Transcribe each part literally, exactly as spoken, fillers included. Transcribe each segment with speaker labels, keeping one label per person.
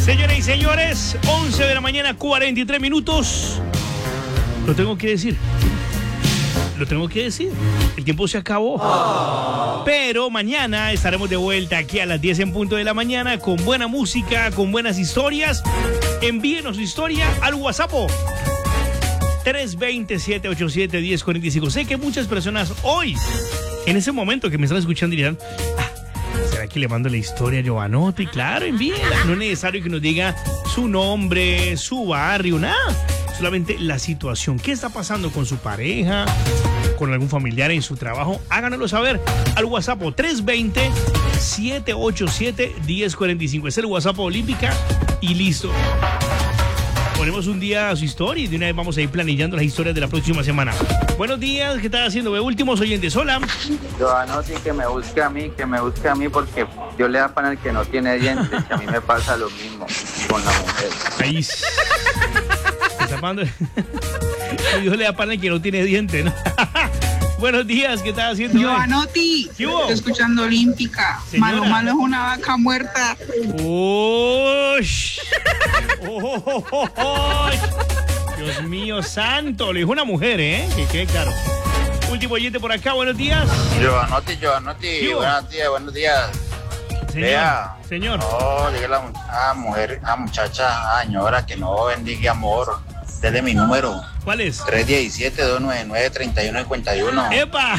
Speaker 1: Señoras y señores, once de la mañana, cuarenta y tres minutos. Lo tengo que decir. Lo tengo que decir. El tiempo se acabó. Oh. Pero mañana estaremos de vuelta aquí a las diez en punto de la mañana con buena música, con buenas historias. Envíenos su historia al WhatsApp tres dos cero, siete ocho siete, uno cero cuatro cinco. Sé que muchas personas hoy, en ese momento que me están escuchando, dirán: ah, ¿será que le mando la historia a Giovanotti? Claro, envíela. No es necesario que nos diga su nombre, su barrio, nada. Solamente la situación. ¿Qué está pasando con su pareja? ¿Con algún familiar en su trabajo? Háganoslo saber al WhatsApp tres dos cero, siete ocho siete, uno cero cuatro cinco. Es el WhatsApp Olímpica y listo. Ponemos un día a su historia y de una vez vamos a ir planillando las historias de la próxima semana. Buenos días, ¿qué estás haciendo? Últimos oyentes, hola.
Speaker 2: Giovanotti, que me busque a mí, que me busque a mí porque yo le da pan al que no tiene dientes, que a mí me pasa lo mismo con la mujer.
Speaker 1: Ahí se está pagando. Dios le da pan al que no tiene dientes, ¿no? Buenos días, ¿qué estás haciendo?
Speaker 3: Giovanotti, estoy escuchando Olímpica.
Speaker 1: Señora.
Speaker 3: Malo Malo es una vaca muerta.
Speaker 1: Ush. Oh, oh, oh, oh. Dios mío santo, le dijo una mujer, ¿eh? Que quede claro. Último oyente por acá, buenos días.
Speaker 2: Giovanotti, Giovanotti, buenos días, buenos días.
Speaker 1: Señor,
Speaker 2: Vea,
Speaker 1: señor.
Speaker 2: No, dígale a la mujer, a muchacha, a señora, que no bendiga amor. Dele mi número.
Speaker 1: ¿Cuál es?
Speaker 2: tres uno siete, dos nueve nueve, tres uno cinco uno.
Speaker 1: ¡Epa!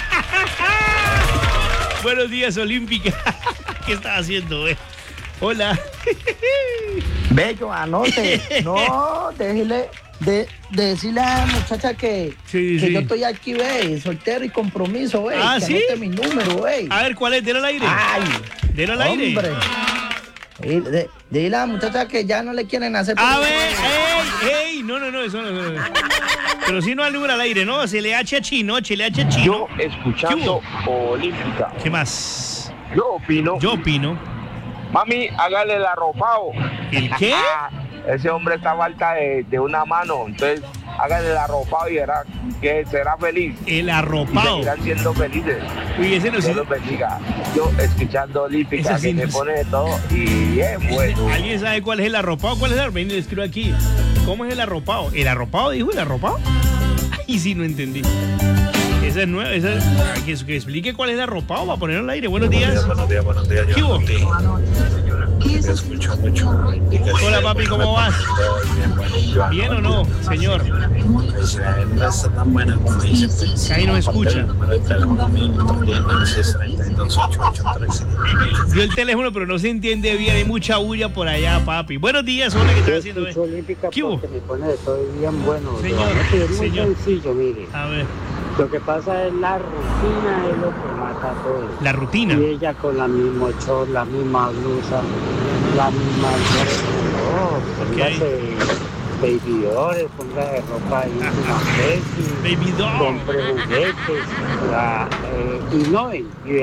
Speaker 1: Buenos días, Olímpica. ¿Qué estás haciendo, eh? Hola.
Speaker 4: Bello, anote. No, déjele de, de decirle a la muchacha que,
Speaker 1: sí,
Speaker 4: que
Speaker 1: sí.
Speaker 4: yo estoy aquí, ve, soltero y compromiso, ve.
Speaker 1: Ah,
Speaker 4: que
Speaker 1: ¿sí?
Speaker 4: anote mi número, ve.
Speaker 1: A ver, ¿cuál es? Delo al aire.
Speaker 4: Ay.
Speaker 1: Delo al aire.
Speaker 4: Hombre. De, de, dile a la muchacha que ya no le quieren hacer.
Speaker 1: A ver, ey, ey. No, no, no, eso no. no, no. Pero si no al número al aire, ¿no? Se le hace chino, se le hace chino.
Speaker 5: Yo escuchando Olímpica.
Speaker 1: ¿Qué más?
Speaker 5: Yo opino.
Speaker 1: Yo opino.
Speaker 5: Mami, hágale el arropado.
Speaker 1: ¿El qué?
Speaker 5: Ah, ese hombre está falta de, de una mano. Entonces, hágale el arropado y verá que será feliz.
Speaker 1: El arropado.
Speaker 5: Y seguirán siendo felices.
Speaker 1: Uy, ese no
Speaker 5: Dios
Speaker 1: es.
Speaker 5: los bendiga. Yo escuchando Olímpica,
Speaker 1: Ese sí
Speaker 5: que
Speaker 1: no
Speaker 5: me pone de todo y es bueno.
Speaker 1: ¿Alguien sabe cuál es el arropado? ¿Cuál es el arropado? Ven, le escribo aquí. ¿Cómo es el arropado? ¿El arropado? ¿Dijo el arropado? Ay, sí, no entendí. Esa es nueva. Esa es, que, que explique cuál es el arropado para ponerlo al aire. Buenos días.
Speaker 6: Buenos días, buenos días.
Speaker 1: ¿Qué hubo?
Speaker 6: Te escucho mucho.
Speaker 1: Hola, papi, ¿cómo vas?
Speaker 6: Bien, bueno.
Speaker 1: ¿Bien o no, señor?
Speaker 6: Pues eh, no está tan buena como dice. Pues,
Speaker 1: ahí no escucha.
Speaker 6: El número de teléfono mío, tres dos ocho ocho tres.
Speaker 1: Dio el teléfono, pero no se entiende bien. Hay mucha bulla por allá, papi. Buenos días, hola, ¿qué estás haciendo?
Speaker 7: Escucho Olímpica
Speaker 1: ¿Qué hubo?
Speaker 7: porque me pone de todo bien bueno.
Speaker 1: Señor,
Speaker 7: Es muy
Speaker 1: señor.
Speaker 7: sencillo, mire.
Speaker 1: A ver,
Speaker 7: Lo que pasa es la rutina es lo que mata todo.
Speaker 1: la rutina.
Speaker 7: Y ella con la misma short, la misma blusa, la misma... No, póngase baby dolls, póngase ropa ahí, una sexy,
Speaker 1: Baby doll.
Speaker 7: compre juguetes, la, eh, y no, y